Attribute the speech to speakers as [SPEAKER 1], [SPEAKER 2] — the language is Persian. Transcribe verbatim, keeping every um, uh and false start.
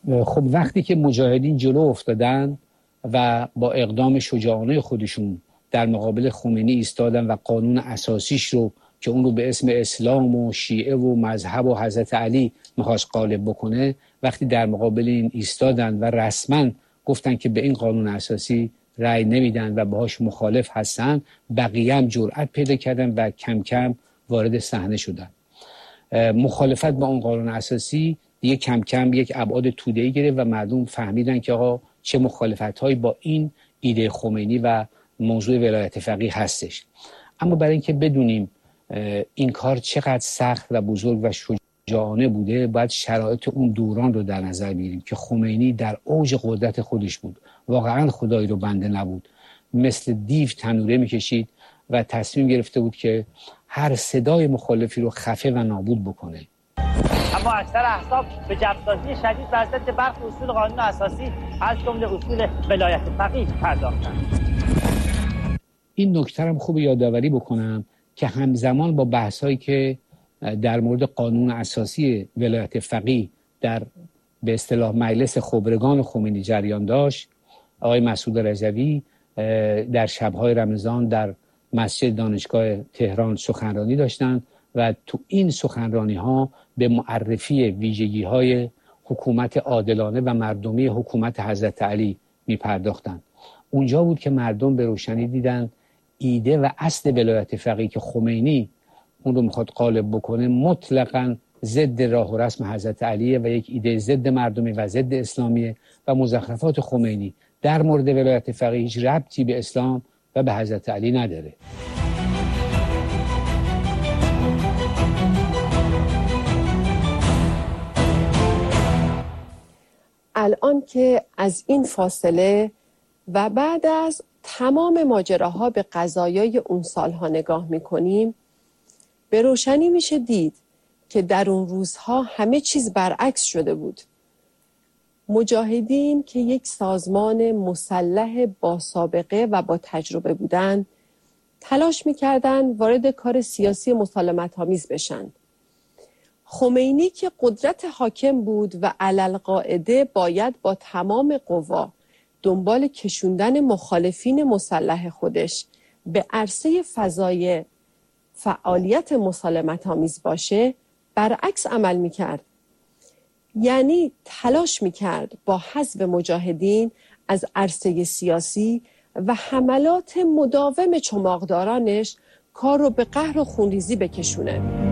[SPEAKER 1] خب وقتی که مجاهدین جلو افتادن و با اقدام شجاعانه خودشون در مقابل خمینی ایستادن و قانون اساسیش رو که اون رو به اسم اسلام و شیعه و مذهب و حضرت علی میخواست غالب بکنه، وقتی در مقابل این ایستادن و رسما گفتن که به این قانون اساسی رأی نمیدن و باهاش مخالف هستن، بقیه هم جرأت پیدا کردن و کم کم وارد صحنه شدن. مخالفت با اون قانون اساسی دیگه کم کم یک ابعاد توده‌ای گرفت و مردم فهمیدن که آقا چه مخالفت‌هایی با این ایده خمینی و موضوع ولایت فقیه هستش. اما برای اینکه بدونیم این کار چقدر سخت و بزرگ و شجاعانه بوده، باید شرایط اون دوران رو در نظر بگیریم که خمینی در اوج قدرت خودش بود، واقعا خدایی رو بنده نبود، مثل دیو تنوره میکشید و تصمیم گرفته بود که هر صدای مخالفی رو خفه و نابود بکنه.
[SPEAKER 2] اما اکثر احزاب به جبرسازی شدید بر ضد برخی اصول قانون اساسی از جمله اصول ولایت فقیه پرداختند.
[SPEAKER 1] این نکته هم خوب یادآوری بکنم که همزمان با بحثایی که در مورد قانون اساسی ولایت فقیه در به اصطلاح مجلس خبرگان خمینی جریان داشت، آقای مسعود رجوی در شب‌های رمضان در مسجد دانشگاه تهران سخنرانی داشتند و تو این سخنرانی‌ها به معرفی ویژگی‌های حکومت عادلانه و مردمی حکومت حضرت علی می‌پرداختند. اونجا بود که مردم به روشنی دیدن ایده و اصل ولایت فقیه که خمینی اون رو میخواد غالب بکنه مطلقاً ضد راه و رسم حضرت علیه و یک ایده ضد مردمی و ضد اسلامیه و مزخرفات خمینی در مورد ولایت فقیه هیچ ربطی به اسلام و به حضرت علی نداره.
[SPEAKER 3] الان که از این فاصله و بعد از تمام ماجراها به قضایای اون سالها نگاه میکنیم، به روشنی میشه دید که در اون روزها همه چیز برعکس شده بود. مجاهدین که یک سازمان مسلح با سابقه و با تجربه بودند، تلاش میکردن وارد کار سیاسی مسالمت‌آمیز بشن. خمینی که قدرت حاکم بود و علالقاعده باید با تمام قوا دنبال کشوندن مخالفین مسلح خودش به عرصه فضای فعالیت مسالمت‌آمیز باشه، برعکس عمل میکرد. یعنی تلاش میکرد با حذف مجاهدین از عرصه سیاسی و حملات مداوم چماقدارانش کار رو به قهر و خونریزی بکشونه.